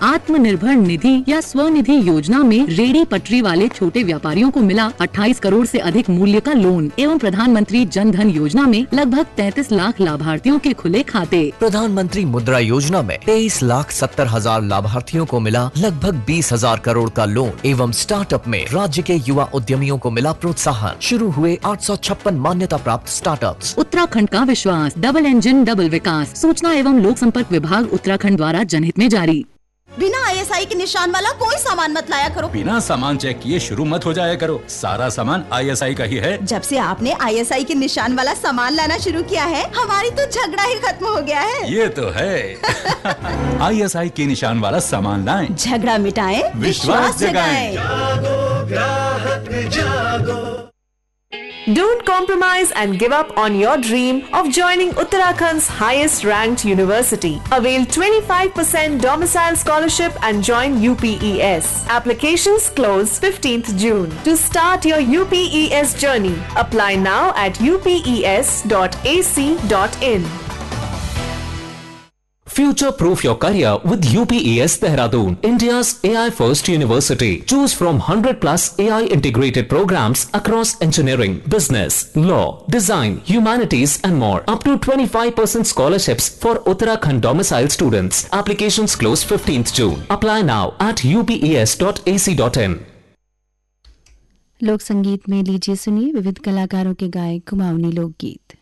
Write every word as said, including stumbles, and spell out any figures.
आत्मनिर्भर निधि या स्वनिधि योजना में रेडी पटरी वाले छोटे व्यापारियों को मिला अट्ठाईस करोड़ से अधिक मूल्य का लोन एवं प्रधानमंत्री जन धन योजना में लगभग तैंतीस लाख लाभार्थियों के खुले खाते। प्रधानमंत्री मुद्रा योजना में तेईस लाख सत्तर हजार लाभार्थियों को मिला लगभग बीस हजार करोड़ का लोन एवं स्टार्टअप में राज्य के युवा उद्यमियों को मिला प्रोत्साहन। शुरू हुए आठ सौ छप्पन मान्यता प्राप्त स्टार्टअप्स। उत्तराखंड का विश्वास, डबल इंजन डबल विकास। सूचना एवं लोक संपर्क विभाग उत्तराखंड द्वारा जनहित में जारी। बिना आई एस आई के निशान वाला कोई सामान मत लाया करो। बिना सामान चेक किए शुरू मत हो जाया करो। सारा सामान आई एस आई का ही है। जब से आपने आई एस आई के निशान वाला सामान लाना शुरू किया है, हमारी तो झगड़ा ही खत्म हो गया है। ये तो है। आई एस आई के निशान वाला सामान लाएं, झगड़ा मिटाएं, विश्वास जगाएं। Don't compromise and give up on your dream of joining Uttarakhand's highest ranked university. Avail twenty-five percent domicile scholarship and join U P E S. Applications close fifteenth June. To start your U P E S journey, apply now at u p e s dot a c dot in. Future-proof your career with U P E S Dehradun, India's A I first university. Choose from one hundred plus A I integrated programs across engineering, business, law, design, humanities and more. Up to twenty-five percent scholarships for Uttarakhand domicile students. Applications close fifteenth June. Apply now at u p e s dot a c dot in. लोक संगीत में लीजिए सुनिए विविध कलाकारों के गाए कुमाऊनी लोकगीत।